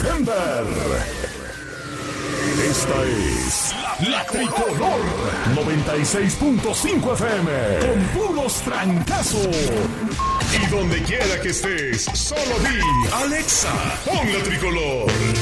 Denver. Esta es la Tricolor 96.5 FM con puros trancazos. Y donde quiera que estés, solo di Alexa, pon la Tricolor.